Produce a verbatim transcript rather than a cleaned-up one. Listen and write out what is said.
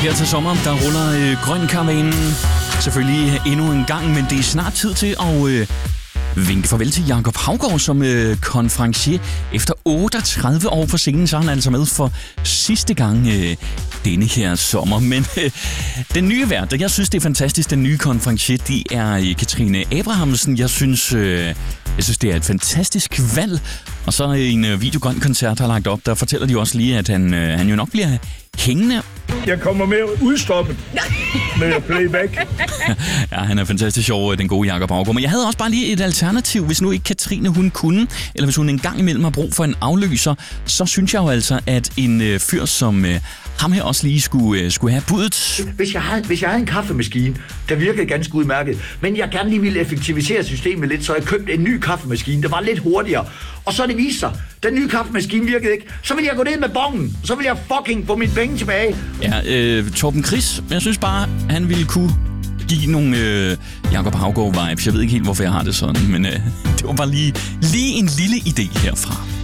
Her til sommer, der ruller øh, Grøn Karavanen selvfølgelig endnu en gang, men det er snart tid til at øh, vinke farvel til Jakob Haugaard som øh, konferencier. Efter otteogtredive år på scenen, så er han altså med for sidste gang øh, denne her sommer. Men øh, den nye vært, jeg synes, det er fantastisk, den nye konferencier, det er øh, Katrine Abrahamsen. Jeg synes, øh, jeg synes, det er et fantastisk valg. Og så en øh, videogrøn-koncert har lagt op, der fortæller de også lige, at han, øh, han jo nok bliver hængende. Jeg kommer med udstoppet med playback. Ja, han er fantastisk sjov, den gode Jakob Haugaard. Men jeg havde også bare lige et alternativ, hvis nu ikke Katrine hun kunne, eller hvis hun en gang imellem har brug for en afløser, så synes jeg jo altså, at en øh, fyr som øh, ham her også lige skulle, øh, skulle have budet. Hvis jeg havde, hvis jeg havde en kaffemaskine, der virkede ganske udmærket, men jeg gerne lige ville effektivisere systemet lidt, så jeg købte en ny kaffemaskine, der var lidt hurtigere. Og så det viste sig, den nye kaffemaskine virkede ikke. Så ville jeg gå ned med bongen, så ville jeg fucking få mine penge tilbage. Ja, øh, Torben Chris, jeg synes bare, han ville kunne give nogle øh, Jakob Haugaard-vibes. Jeg ved ikke helt, hvorfor jeg har det sådan, men øh, det var bare lige, lige en lille idé herfra.